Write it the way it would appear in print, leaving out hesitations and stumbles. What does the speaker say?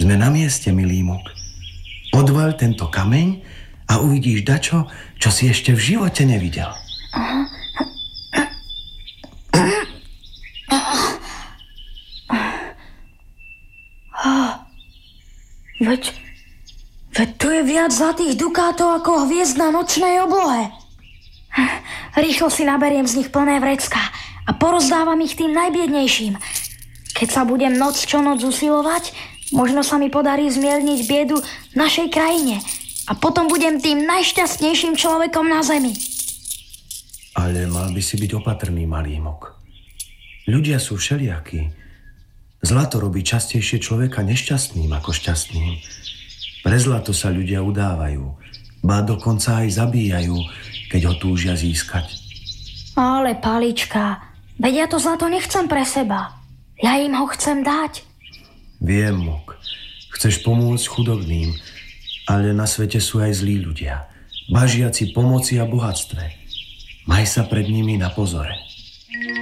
Sme na mieste, milý Muk. Odvaľ tento kameň a uvidíš dačo, čo si ešte v živote nevidel. Veď tu je viac zlatých dukátov ako hviezd na nočnej oblohe. Rýchlo si naberiem z nich plné vrecká a porozdávam ich tým najbiednejším. Keď sa budem noc čo noc usilovať, možno sa mi podarí zmierniť biedu v našej krajine a potom budem tým najšťastnejším človekom na zemi. Ale mal by si byť opatrný, malý Muk. Ľudia sú všelijakí. Zlato robí častejšie človeka nešťastným ako šťastným. Pre zlato sa ľudia udávajú, ba dokonca aj zabíjajú, keď ho túžia získať. Ale Palička, veď ja to zlato nechcem pre seba. Ja im ho chcem dať. Viem, Muk. Chceš pomôcť chudobným, ale na svete sú aj zlí ľudia, bažiaci pomoci a bohatstve. Maj sa pred nimi na pozore.